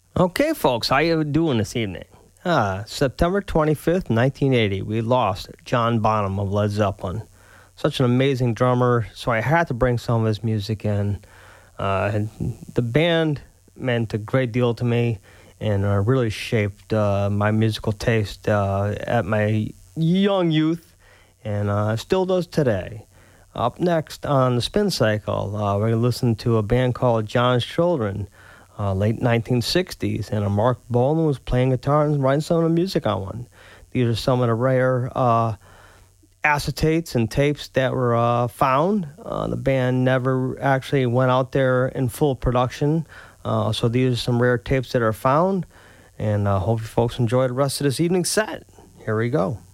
Okay, folks, how you doing this evening? September 25th, 1980, we lost John Bonham of Led Zeppelin. Such an amazing drummer, so I had to bring some of his music in. The band meant a great deal to me and really shaped my musical taste at my young youth, and still does today. Up next on the Spin Cycle, we're going to listen to a band called John's Children, late 1960s, and Mark Bolan was playing guitar and writing some of the music on one. These are some of the rare acetates and tapes that were found. The band never actually went out there in full production, so these are some rare tapes that are found, and hope you folks enjoy the rest of this evening's set. Here we go.